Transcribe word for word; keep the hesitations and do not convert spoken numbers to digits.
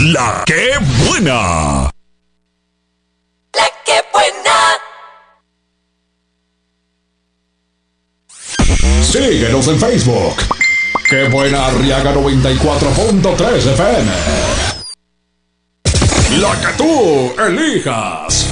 La que buena. La que buena. Síguenos en Facebook. Que buena Arriaga noventa y cuatro punto tres F M. La que tú elijas.